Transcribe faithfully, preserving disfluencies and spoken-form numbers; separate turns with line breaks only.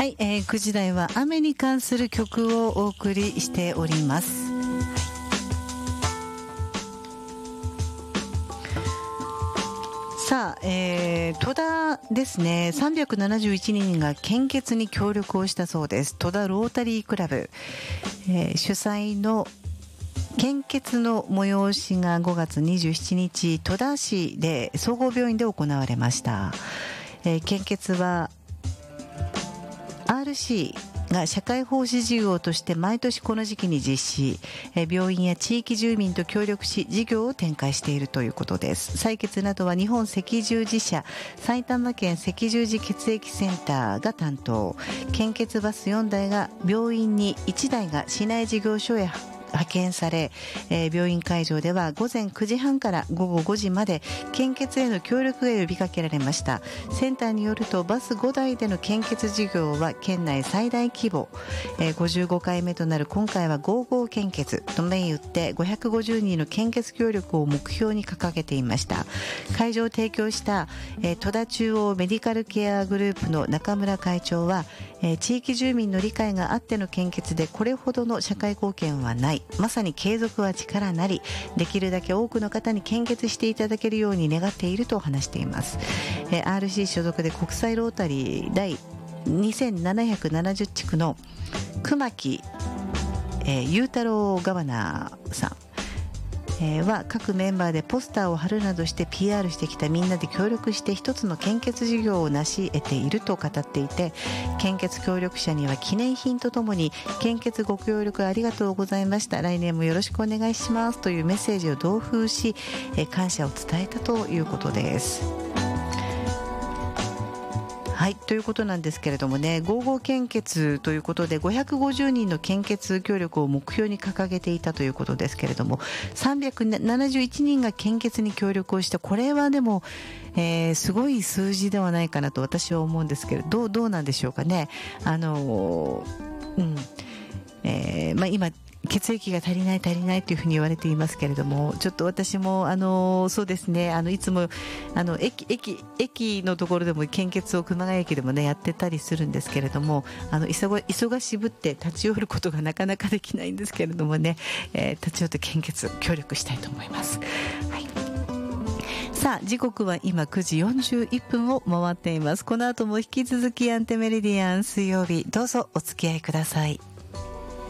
はい、えー、くじ台は雨に関する曲をお送りしております。さあ、えー、戸田ですね、さんびゃくななじゅういちにんが献血に協力をしたそうです。戸田ロータリークラブ、えー、主催の献血の催しがごがつにじゅうしちにち戸田市で総合病院で行われました。えー、献血は アールシー が社会奉仕事業として毎年この時期に実施、えー、病院や地域住民と協力し事業を展開しているということです。採血などは日本赤十字社、埼玉県赤十字血液センターが担当。献血バスよんだいが病院にいちだいが市内事業所へ派遣され、えー、病院会場では午前くじはんからごごごじまで献血への協力が呼びかけられました。センターによるとバスごだいでの献血事業は県内最大規模、えー、ごじゅうごかいめとなる今回はゴーゴー献血と銘打ってごひゃくごじゅうにんの献血協力を目標に掲げていました。会場を提供した、えー、戸田中央メディカルケアグループの中村会長は、えー、地域住民の理解があっての献血でこれほどの社会貢献はない、まさに継続は力なり、できるだけ多くの方に献血していただけるように願っていると話しています。えー、アールシー 所属で国際ロータリー第にせんななひゃくななじゅっちくの熊木、えー、雄太郎ガバナーさんは各メンバーでポスターを貼るなどして ピーアール してきた、みんなで協力して一つの献血事業を成し得ていると語っていて、献血協力者には記念品とともに献血ご協力ありがとうございました、来年もよろしくお願いしますというメッセージを同封し、感謝を伝えたということです。はい、ということなんですけれどもね、ゴーゴー献血ということでごひゃくごじゅうにんの献血協力を目標に掲げていたということですけれども、さんびゃくななじゅういちにんが献血に協力をして、これはでも、えー、すごい数字ではないかなと私は思うんですけれど、どう、どうなんでしょうかね。あのうん、えー、まあ今血液が足りない足りないというふうに言われていますけれども、ちょっと私もあのそうですね、あのいつもあの駅駅駅のところでも献血を熊谷駅でもねやってたりするんですけれども、あの忙忙しぶって立ち寄ることがなかなかできないんですけれどもね、えー、立ち寄って献血協力したいと思います。はい、さあ時刻は今くじよんじゅういっぷんを回っています。この後も引き続きアンテメリディアン水曜日、どうぞお付き合いください。